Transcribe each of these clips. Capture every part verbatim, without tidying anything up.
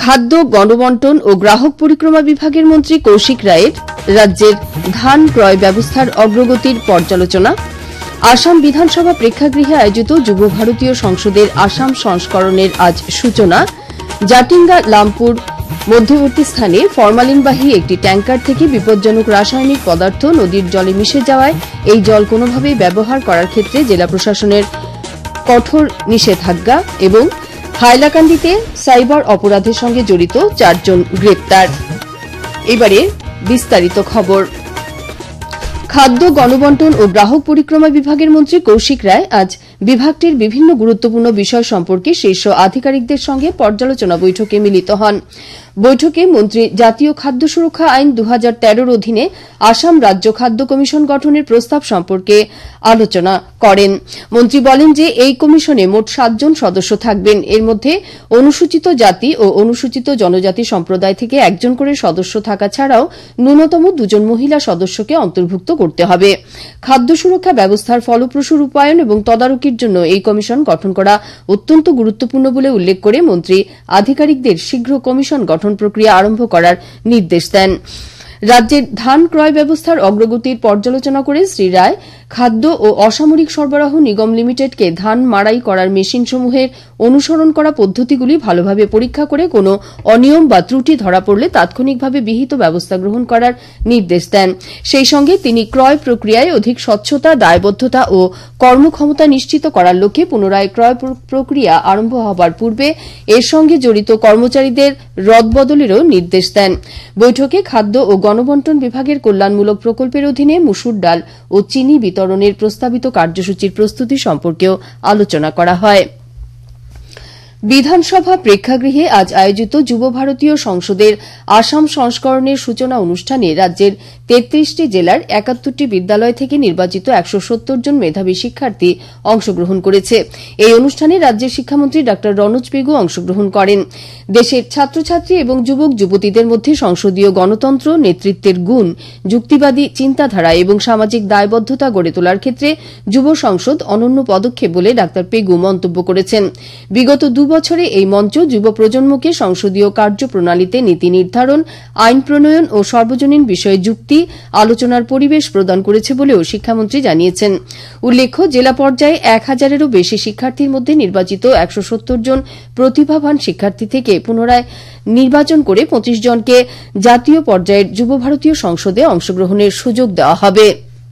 খাদ্য গণবন্টন ও গ্রাহক পরিক্রমা বিভাগের মন্ত্রী কৌশিক রায়ের রাজ্যের ধান ক্রয় ব্যবস্থার অগ্রগতির পর্যালোচনা, আসাম বিধানসভা প্রেক্ষাগৃহে আয়োজিত যুব ভারতীয় সংসদের আসাম সংস্করণের আজ সূচনা, জাটিঙ্গা লামপুর মধ্যবর্তী স্থানে ফরমালিনবাহী একটি ট্যাঙ্কার থেকে বিপজ্জনক রাসায়নিক পদার্থ নদীর জলে মিশে যাওয়ায় এই জল কোনোভাবেই ব্যবহার করার ক্ষেত্রে জেলা প্রশাসনের কঠোর নিষেধাজ্ঞা এবং হাইলাকান্দিতে সাইবার অপরাধের সঙ্গে জড়িত চারজন গ্রেপ্তার। এবারে বিস্তারিত খবর। খাদ্য গণবন্টন ও গ্রাহক পরিক্রমা বিভাগের মন্ত্রী কৌশিক রায় আজ বিভাগটির বিভিন্ন গুরুত্বপূর্ণ বিষয় সম্পর্কে শীর্ষ আধিকারিকদের সঙ্গে পর্যালোচনা বৈঠকে মিলিত হন। বৈঠকে মন্ত্রী জাতীয় খাদ্য সুরক্ষা আইন দু হাজার তেরোর অধীনে আসাম রাজ্য খাদ্য কমিশন গঠনের প্রস্তাব সম্পর্কে আলোচনা করেন। মন্ত্রী বলেন যে এই কমিশনে মোট সাতজন সদস্য থাকবেন। এর মধ্যে অনুসূচিত জাতি ও অনুসূচিত জনজাতি সম্প্রদায় থেকে একজন করে সদস্য থাকা ছাড়াও ন্যূনতম দুজন মহিলা সদস্যকে অন্তর্ভুক্ত করতে হবে। খাদ্য সুরক্ষা ব্যবস্থার ফলপ্রসূ রূপায়ণ এবং তদারকির জন্য এই কমিশন গঠন করা অত্যন্ত গুরুত্বপূর্ণ বলে উল্লেখ করে মন্ত্রী আধিকারিকদের শীঘ্র কমিশন গঠন প্রক্রিয়া আরম্ভ করার নির্দেশ দেন। রাজ্যের ধান ক্রয় ব্যবস্থার অগ্রগতির পর্যালোচনা করে শ্রী রায় খাদ্য ও অসামরিক সরবরাহ নিগম লিমিটেডকে ধান মাড়াই করার মেশিনসমূহের অনুসরণ করা পদ্ধতিগুলি ভালোভাবে পরীক্ষা করে কোনো অনিয়ম বা ত্রুটি ধরা পড়লে তাৎক্ষণিকভাবে বিহিত ব্যবস্থা গ্রহণ করার নির্দেশ দেন। সেই সঙ্গে তিনি ক্রয় প্রক্রিয়ায় অধিক স্বচ্ছতা, দায়বদ্ধতা ও কর্মক্ষমতা নিশ্চিত করার লক্ষ্যে পুনরায় ক্রয় প্রক্রিয়া আরম্ভ হবার পূর্বে এর সঙ্গে জড়িত কর্মচারীদের রদবদলেরও নির্দেশ দেন। বৈঠকে খাদ্য ও গণবন্টন বিভাগের কল্যাণমূলক প্রকল্পের অধীনে মুসুর ডাল ও চিনি বিতরণের প্রস্তাবিত কার্যসূচির প্রস্তুতি সম্পর্কেও আলোচনা করা হয়। বিধানসভা প্রেক্ষাগৃহে আজ আয়োজিত যুব ভারতীয় সংসদের আসাম সংস্করণের সূচনা অনুষ্ঠানে রাজ্যের তেত্রিশটি জেলার একাত্তরটি বিদ্যালয় থেকে নির্বাচিত একশো সত্তর জন মেধাবী শিক্ষার্থী অংশগ্রহণ করেছে। এই অনুষ্ঠানে রাজ্যের শিক্ষামন্ত্রী ডা রনোজ পেগু অংশগ্রহণ করেন। দেশের ছাত্রছাত্রী এবং যুবক যুবতীদের মধ্যে সংসদীয় গণতন্ত্র, নেতৃত্বের গুণ, যুক্তিবাদী চিন্তাধারা এবং সামাজিক দায়বদ্ধতা গড়ে তোলার ক্ষেত্রে যুব সংসদ অনন্য পদক্ষেপ বলে ডা পেগু মন্তব্য করেছেন। বিগত দু বছরে এই মঞ্চ যুব প্রজন্মকে সংসদীয় কার্যপ্রণালীতে নীতি নির্ধারণ, আইন প্রণয়ন ও সর্বজনীন বিষয়ে যুক্তি আলোচনার পরিবেশ প্রদান করেছে বলেও শিক্ষামন্ত্রী জানিয়েছেন। উল্লেখ্য, জেলা পর্যায়ে এক হাজারেরও বেশি শিক্ষার্থীর মধ্যে নির্বাচিত একশো সত্তর জন প্রতিভাবান শিক্ষার্থী থেকে পুনরায় নির্বাচন করে পঁচিশ জনকে জাতীয় পর্যায়ের যুব ভারতীয় সংসদে অংশগ্রহণের সুযোগ দেওয়া হবে।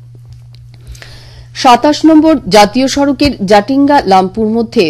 সাতাশ নম্বর জাতীয় সড়কের জাটিঙ্গা লামপুর মধ্যে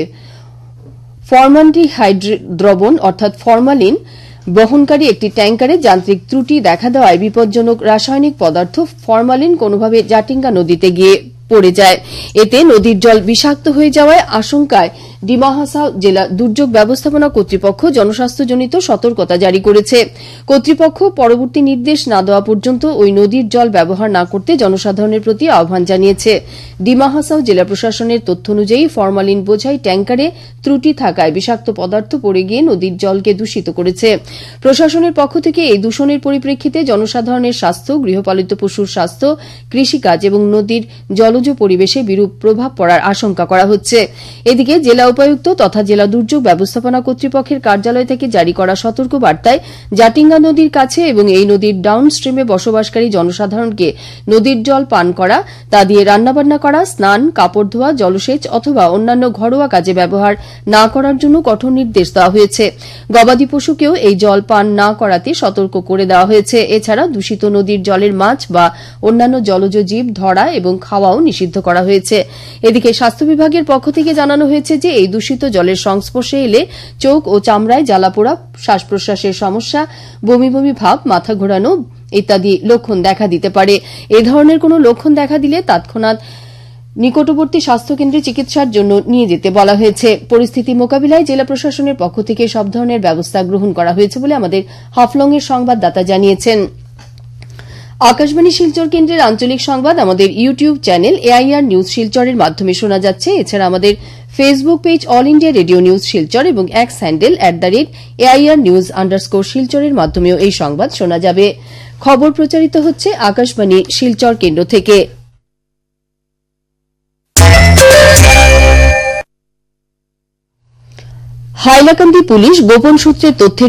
ফরমালডিহাইড দ্রবণ অর্থাৎ ফরমালিন বহনকারী একটি ট্যাঙ্কারে যান্ত্রিক ত্রুটি দেখা দেওয়ায় বিপজ্জনক রাসায়নিক পদার্থ ফরমালিন কোনোভাবে জাটিঙ্গা নদীতে গিয়ে পড়ে যায়। এতে নদীর জল বিষাক্ত হয়ে যাওয়ায় আশঙ্কায় ডিমা হাসাও জেলা দুর্যোগ ব্যবস্থাপনা কর্তৃপক্ষ জনস্বাস্থ্যজনিত সতর্কতা জারি করেছে। কর্তৃপক্ষ পরবর্তী নির্দেশ না দেওয়া পর্যন্ত ওই নদীর জল ব্যবহার না করতে জনসাধারণের প্রতি আহ্বান জানিয়েছে। ডিমা হাসাও জেলা প্রশাসনের তথ্য অনুযায়ী ফরমালিন বোঝাই ট্যাঙ্কারে ত্রুটি থাকায় বিষাক্ত পদার্থ পড়ে গিয়ে নদীর জলকে দূষিত করেছে। প্রশাসনের পক্ষ থেকে এই দূষণের পরিপ্রেক্ষিতে জনসাধারণের স্বাস্থ্য, গৃহপালিত পশুর স্বাস্থ্য, কৃষিকাজ এবং নদীর জলজ পরিবেশে বিরূপ প্রভাব পড়ার আশঙ্কা করা হচ্ছে। এদিকে জেলা উপায়ুক্ত তথা জেলা দুর্যোগ ব্যবস্থাপনা কর্তৃপক্ষের কার্যালয় থেকে জারি করা সতর্ক বার্তায় জাটিঙ্গা নদীর কাছে এবং এই নদীর ডাউন স্ট্রিমে বসবাসকারী জনসাধারণকে নদীর জল পান করা, তা দিয়ে রান্নাবান্না করা, স্নান, কাপড় ধোয়া, জলসেচ অথবা অন্যান্য ঘরোয়া কাজে ব্যবহার না করার জন্য কঠোর নির্দেশ দেওয়া হয়েছে। গবাদি পশুকেও এই জল পান না করাতে সতর্ক করে দেওয়া হয়েছে। এছাড়া দূষিত নদীর জলের মাছ বা অন্যান্য জলজ জীব ধরা এবং খাওয়াও নিষিদ্ধ করা হয়েছে। এদিকে স্বাস্থ্য বিভাগের পক্ষ থেকে জানানো হয়েছে যে এই দূষিত জলের সংস্পর্শে এলে চোখ ও চামড়ায় জ্বালাপোড়া, শ্বাস প্রশ্বাসের সমস্যা, বমি বমি ভাব, মাথা ঘোরানো ইত্যাদি লক্ষণ দেখা দিতে পারে। এ ধরনের কোনো লক্ষণ দেখা দিলে তৎক্ষণাৎ নিকটবর্তী স্বাস্থ্যকেন্দ্রে চিকিৎসার জন্য নিয়ে যেতে বলা হয়েছে। পরিস্থিতি মোকাবিলায় জেলা প্রশাসনের পক্ষ থেকে সব ধরনের ব্যবস্থা গ্রহণ করা হয়েছে বলে আমাদের হাফলংয়ের সংবাদদাতা জানিয়েছেন। আকাশবাণী শিলচর কেন্দ্রের আঞ্চলিক সংবাদ আমাদের ইউটিউব চ্যানেল এআইআর নিউজ শিলচরের মাধ্যমে শোনা যাচ্ছে। এছাড়া আমাদের Facebook page all India radio news Silchar এবং x handle at the rate AIR news underscore শিলচরের মাধ্যমেও এই সংবাদ শোনা যাবে। খবর প্রচারিত হচ্ছে আকাশবাণী শিলচর কেন্দ্র থেকে। হাইলাকান্দি পুলিশ গোপন সূত্রে তথ্যের